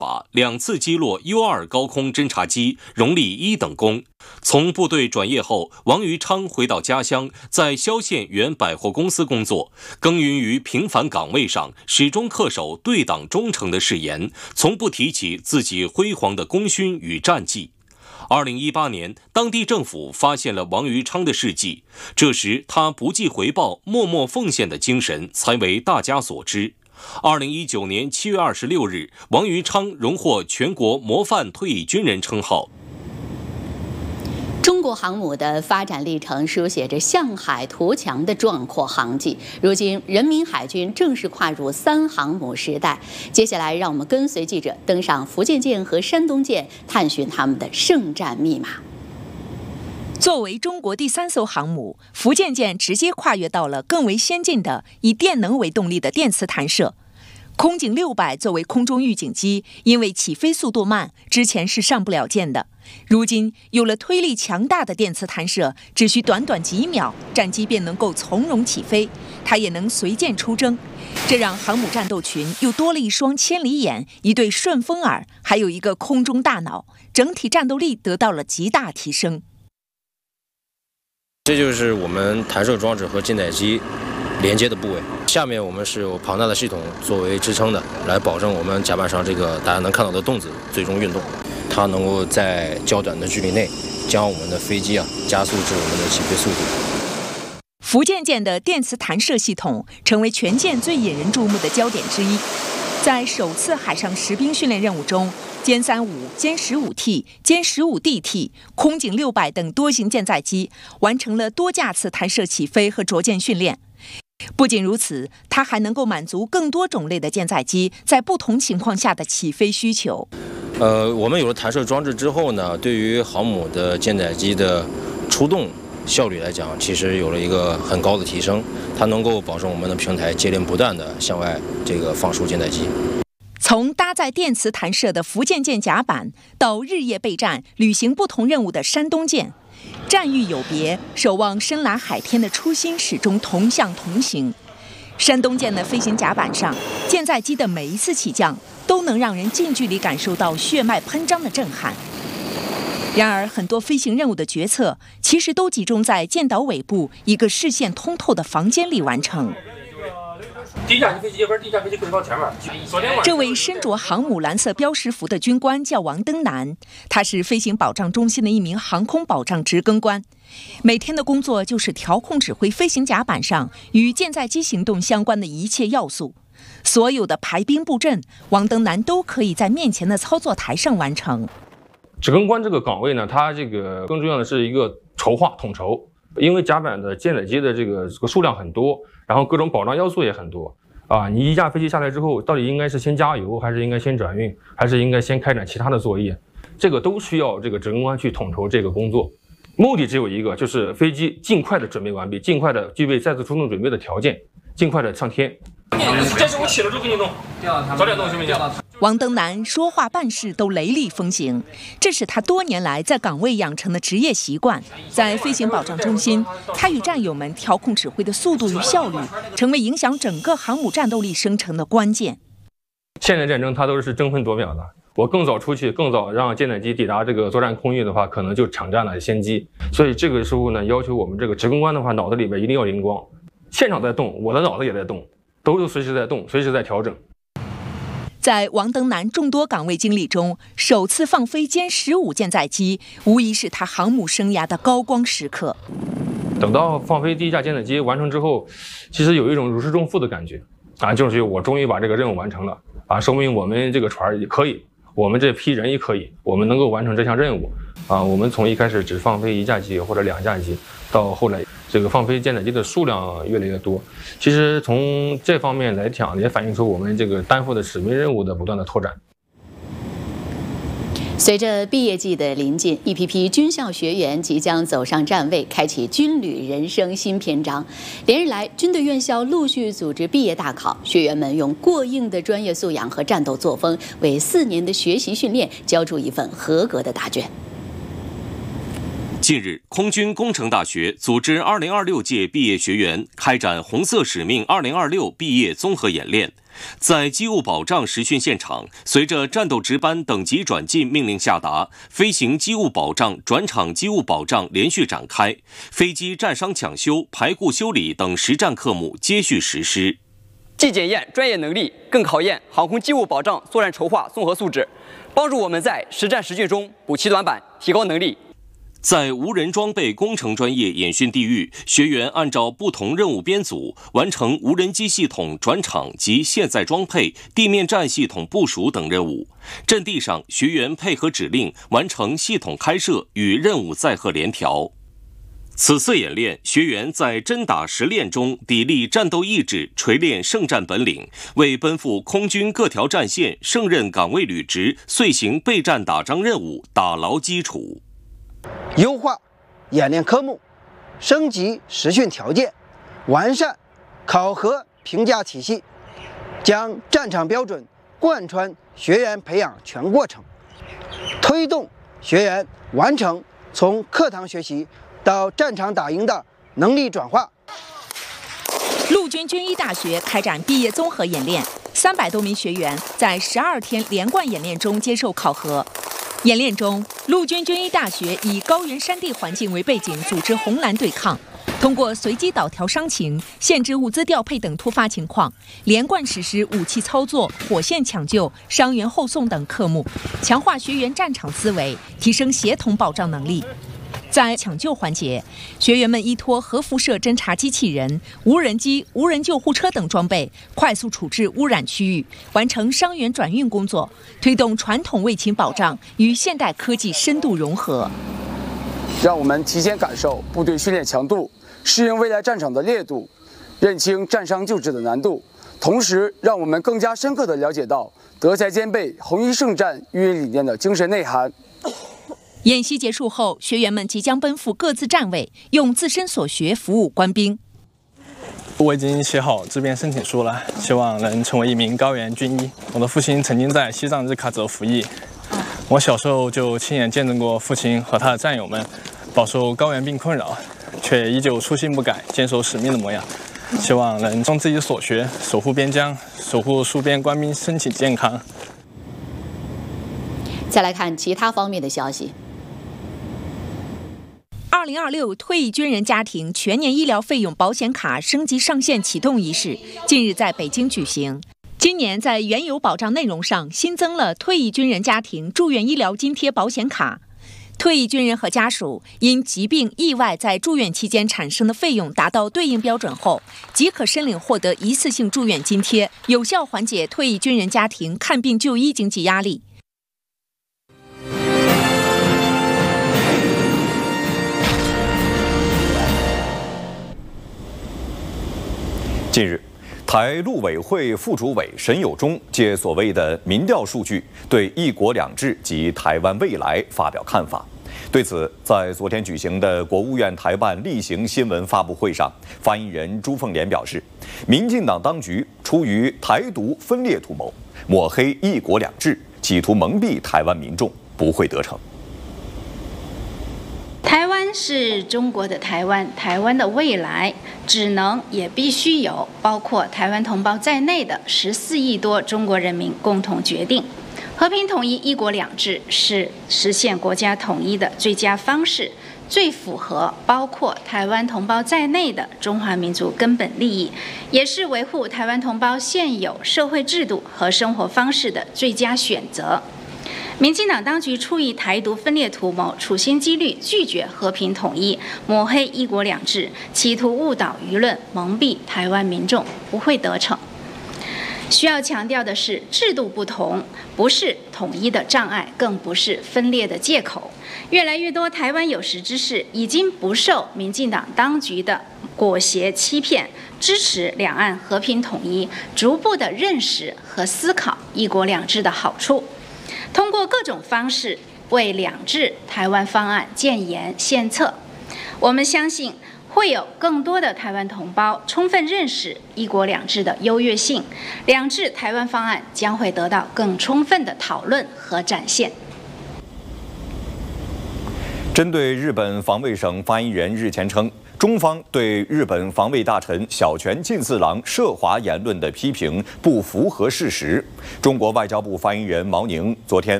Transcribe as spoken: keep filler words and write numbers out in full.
靶两次击落 U 二 高空侦察机荣立一等功。从部队转业后，王于昌回到家乡，在萧县原百货公司工作，耕耘于平凡岗位上，始终恪守对党忠诚的誓言，从不提起自己辉煌的功勋与战绩。二零一八年，当地政府发现了王于昌的事迹，这时他不计回报、默默奉献的精神才为大家所知。二零一九年七月二十六日，王于昌荣获全国模范退役军人称号。 中国航母的发展历程书写着向海图强的壮阔航迹。如今，人民海军正式跨入三航母时代。接下来，让我们跟随记者登上福建舰和山东舰，探寻他们的圣战密码。 作为中国第三艘航母，福建舰直接跨越到了更为先进的以电能为动力的电磁弹射。空警六百作为空中预警机，因为起飞速度慢，之前是上不了舰的。如今有了推力强大的电磁弹射，只需短短几秒，战机便能够从容起飞，它也能随舰出征。这让航母战斗群又多了一双千里眼、一对顺风耳，还有一个空中大脑，整体战斗力得到了极大提升。 这就是我们弹射装置和舰载机连接的部位，下面我们是有庞大的系统作为支撑的，来保证我们甲板上这个大家能看到的动子最终运动。它能够在较短的距离内将我们的飞机啊加速至我们的起飞速度。 福建舰的电磁弹射系统成为全舰最引人注目的焦点之一。在首次海上实兵训练任务中，歼三五、歼十五 T、歼十五 D T、空警六百等多型舰载机完成了多架次弹射起飞和着舰训练。不仅如此，它还能够满足更多种类的舰载机在不同情况下的起飞需求。 呃，我们有了弹射装置之后呢，对于航母的舰载机的出动效率来讲，其实有了一个很高的提升。它能够保证我们的平台接连不断的向外这个放出舰载机。 从搭载电磁弹射的福建舰甲板，到日夜备战、履行不同任务的山东舰，战域有别，守望深蓝海天的初心始终同向同行。山东舰的飞行甲板上，舰载机的每一次起降都能让人近距离感受到血脉喷张的震撼。然而，很多飞行任务的决策其实都集中在舰岛尾部一个视线通透的房间里完成。 第一架飞机这边，第一架飞机可以放前面。 这位身着航母蓝色标识服的军官叫王登南，他是飞行保障中心的一名航空保障值更官，每天的工作就是调控指挥飞行甲板上与舰载机行动相关的一切要素。所有的排兵布阵，王登南都可以在面前的操作台上完成。 指更官这个岗位呢，它这个更重要的是一个筹划统筹，因为甲板的舰载机的这个这个数量很多，然后各种保障要素也很多啊。你一架飞机下来之后，到底应该是先加油，还是应该先转运，还是应该先开展其他的作业？这个都需要这个指更官去统筹这个工作。目的只有一个，就是飞机尽快的准备完毕，尽快的具备再次出动准备的条件，尽快的上天。这是我起了之后给你弄，早点弄行不行？ 王登南说话办事都雷厉风行，这是他多年来在岗位养成的职业习惯。在飞行保障中心，他与战友们调控指挥的速度与效率，成为影响整个航母战斗力生成的关键。 现代战争它都是争分夺秒的，我更早出去，更早让舰载机抵达这个作战空域的话，可能就抢占了先机。所以这个时候呢，要求我们这个指更官的话，脑子里边一定要灵光，现场在动，我的脑子也在动，都是随时在动，随时在调整。 在王登南众多岗位经历中，首次放飞歼十五舰载机，无疑是他航母生涯的高光时刻。 等到放飞第一架舰载机完成之后，其实有一种如释重负的感觉啊，就是我终于把这个任务完成了啊，说明我们这个船也可以，我们这批人也可以，我们能够完成这项任务啊。我们从一开始只放飞一架机或者两架机，到后来这个放飞舰载机的数量越来越多，其实从这方面来讲，也反映出我们这个担负的使命任务的不断的拓展。 随着毕业季的临近，一批批军校学员即将走上站位，开启军旅人生新篇章。连日来，军队院校陆续组织毕业大考，学员们用过硬的专业素养和战斗作风，为四年的学习训练交出一份合格的答卷。 近日，空军工程大学组织二零二六届毕业学员开展红色使命二零二六毕业综合演练。 在机务保障实训现场，随着战斗值班等级转进命令下达，飞行机务保障、转场机务保障连续展开，飞机战伤抢修、排固修理等实战科目接续实施。 既检验专业能力，更考验航空机务保障作战筹划综合素质，帮助我们在实战实训中补齐短板，提高能力。 在无人装备工程专业演训地域，学员按照不同任务编组，完成无人机系统转场及卸载装配、地面站系统部署等任务。阵地上，学员配合指令，完成系统开设与任务载荷联调。此次演练，学员在真打实练中砥砺战斗意志，锤炼胜战本领，为奔赴空军各条战线、胜任岗位履职、遂行备战打仗任务打牢基础。 优化演练科目，升级实训条件，完善考核评价体系，将战场标准贯穿学员培养全过程，推动学员完成从课堂学习到战场打赢的能力转化。 陆军军医大学开展毕业综合演练，三百多名学员在十二天连贯演练中接受考核。演练中，陆军军医大学以高原山地环境为背景，组织红蓝对抗，通过随机导调伤情、限制物资调配等突发情况，连贯实施武器操作、火线抢救、伤员后送等科目，强化学员战场思维，提升协同保障能力。在抢救环节，学员们依托核辐射侦察机器人、无人机、无人救护车等装备，快速处置污染区域，完成伤员转运工作，推动传统卫勤保障与现代科技深度融合。 让我们提前感受部队训练强度，适应未来战场的烈度，认清战伤救治的难度，同时让我们更加深刻地了解到德才兼备、红衣圣战寓意理念的精神内涵。 演习结束后，学员们即将奔赴各自站位，用自身所学服务官兵。 我已经写好自编申请书了，希望能成为一名高原军医。我的父亲曾经在西藏日喀则服役，我小时候就亲眼见证过父亲和他的战友们饱受高原病困扰，却依旧初心不改，坚守使命的模样。希望能用自己所学，守护边疆，守护戍边官兵身体健康。 再来看其他方面的消息。 二零二六退役军人家庭全年医疗费用保险卡升级上线启动仪式近日在北京举行。今年在原有保障内容上新增了退役军人家庭住院医疗津贴保险卡。退役军人和家属因疾病、意外在住院期间产生的费用达到对应标准后，即可申领获得一次性住院津贴，有效缓解退役军人家庭看病就医经济压力。 近日，台陆委会副主委沈友忠借所谓的民调数据对“一国两制”及台湾未来发表看法。对此，在昨天举行的国务院台办例行新闻发布会上，发言人朱凤莲表示，民进党当局出于台独分裂图谋，抹黑“一国两制”，企图蒙蔽台湾民众，不会得逞。 台湾是中国的台湾，台湾的未来只能也必须由包括台湾同胞在内的十四亿多中国人民共同决定。和平统一、一国两制是实现国家统一的最佳方式，最符合包括台湾同胞在内的中华民族根本利益，也是维护台湾同胞现有社会制度和生活方式的最佳选择。民进党当局出于台独分裂图谋，处心积虑拒绝和平统一，抹黑一国两制，企图误导舆论，蒙蔽台湾民众，不会得逞。需要强调的是，制度不同不是统一的障碍，更不是分裂的借口。越来越多台湾有识之士已经不受民进党当局的裹挟欺骗，支持两岸和平统一，逐步的认识和思考一国两制的好处。通过各种方式为两制台湾方案建言献策，我们相信会有更多的台湾同胞充分认识一国两制的优越性，两制台湾方案将会得到更充分的讨论和展现。 针对日本防卫省发言人日前称， 中方对日本防卫大臣小泉进次郎涉华言论的批评不符合事实。中国外交部发言人毛宁昨天